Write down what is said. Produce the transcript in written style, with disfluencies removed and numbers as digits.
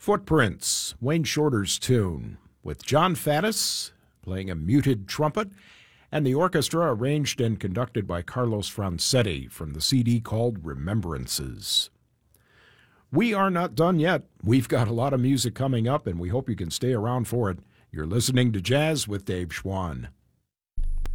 Footprints, Wayne Shorter's tune, with John Faddis playing a muted trumpet, and the orchestra arranged and conducted by Carlos Francetti from the CD called Remembrances. We are not done yet. We've got a lot of music coming up, and we hope you can stay around for it. You're listening to Jazz with Dave Schwann.